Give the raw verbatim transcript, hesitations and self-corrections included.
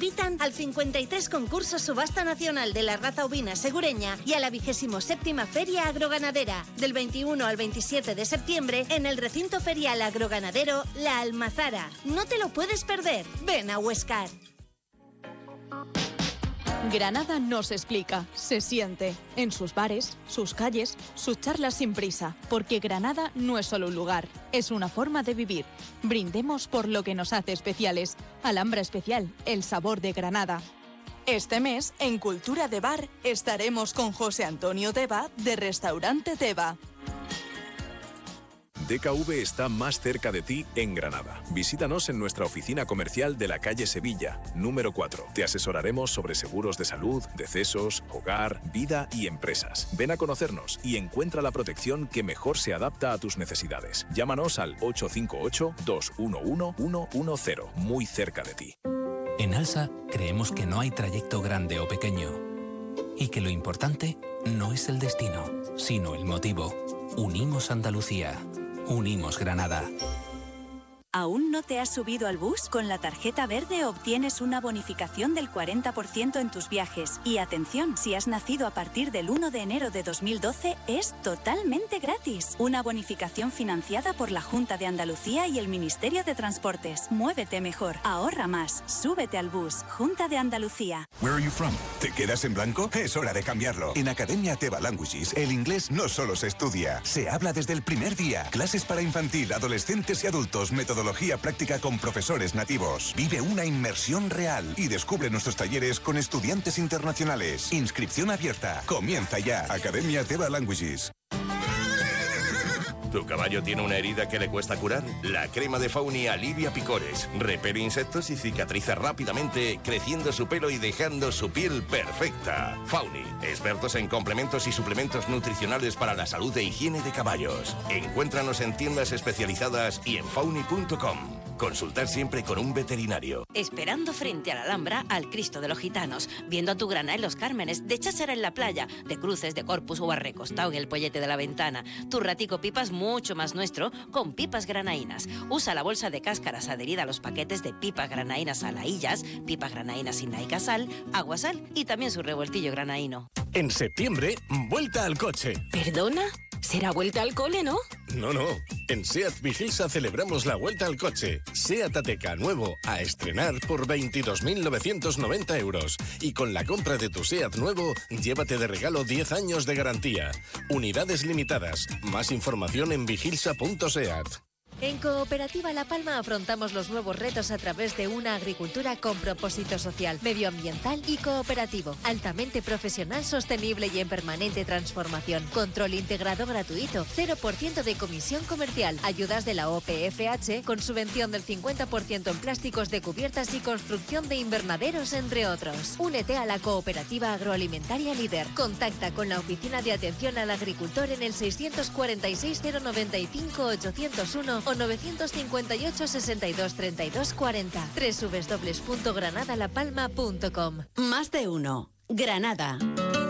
invitan al cincuenta y tres concurso Subasta Nacional de la Raza Ovina Segureña y a la vigésimo séptima Feria Agroganadera, del veintiuno al veintisiete de septiembre en el recinto ferial agroganadero La Almazara. No te lo puedes perder. Ven a Huescar. Granada no se explica, se siente. En sus bares, sus calles, sus charlas sin prisa. Porque Granada no es solo un lugar, es una forma de vivir. Brindemos por lo que nos hace especiales. Alhambra Especial, el sabor de Granada. Este mes, en Cultura de Bar, estaremos con José Antonio Deva, de Restaurante Deva. D K V está más cerca de ti en Granada. Visítanos en nuestra oficina comercial de la calle Sevilla, número cuatro. Te asesoraremos sobre seguros de salud, decesos, hogar, vida y empresas. Ven a conocernos y encuentra la protección que mejor se adapta a tus necesidades. Llámanos al ocho cinco ocho, dos uno uno, uno uno cero, muy cerca de ti. En ALSA creemos que no hay trayecto grande o pequeño y que lo importante no es el destino, sino el motivo. Unimos Andalucía. Unimos Granada. ¿Aún no te has subido al bus? Con la tarjeta verde obtienes una bonificación del cuarenta por ciento en tus viajes. Y atención, si has nacido a partir del uno de enero de dos mil doce, es totalmente gratis. Una bonificación financiada por la Junta de Andalucía y el Ministerio de Transportes. Muévete mejor, ahorra más, súbete al bus. Junta de Andalucía. Where are you from? ¿Te quedas en blanco? Es hora de cambiarlo. En Academia Teva Languages, el inglés no solo se estudia, se habla desde el primer día. Clases para infantil, adolescentes y adultos, metodología práctica con profesores nativos. Vive una inmersión real y descubre nuestros talleres con estudiantes internacionales. Inscripción abierta. Comienza ya. Academia Teva Languages. ¿Tu caballo tiene una herida que le cuesta curar? La crema de Fauni alivia picores, repele insectos y cicatriza rápidamente, creciendo su pelo y dejando su piel perfecta. Fauni, expertos en complementos y suplementos nutricionales para la salud e higiene de caballos. Encuéntranos en tiendas especializadas y en fauni punto com. Consultar siempre con un veterinario. Esperando frente a la Alhambra al Cristo de los Gitanos, viendo a tu grana en Los Cármenes, de cháchara en la playa, de cruces, de Corpus o arrecostado en el pollete de la ventana. Tu ratico pipas mucho más nuestro con pipas granaínas. Usa la bolsa de cáscaras adherida a los paquetes de pipas granaínas alaillas, pipas granaínas sin naica sal, agua sal y también su revoltillo granaíno. En septiembre, vuelta al coche. ¿Perdona? ¿Será vuelta al cole, no? No, no. En SEAT Vigilsa celebramos la vuelta al coche. SEAT Ateca nuevo a estrenar por veintidós mil novecientos noventa euros. Y con la compra de tu SEAT nuevo, llévate de regalo diez años de garantía. Unidades limitadas. Más información en vigilsa punto seat. En Cooperativa La Palma afrontamos los nuevos retos a través de una agricultura con propósito social, medioambiental y cooperativo, altamente profesional, sostenible y en permanente transformación. Control integrado gratuito, cero por ciento de comisión comercial, ayudas de la O P F H con subvención del cincuenta por ciento en plásticos de cubiertas y construcción de invernaderos, entre otros. Únete a la Cooperativa Agroalimentaria Líder. Contacta con la Oficina de Atención al Agricultor en el seiscientos cuarenta y seis, cero noventa y cinco, ochocientos uno o novecientos cincuenta y ocho, sesenta y dos, treinta y dos, cuarenta. doble u doble u doble u punto granada la palma punto com. Más de uno. Granada.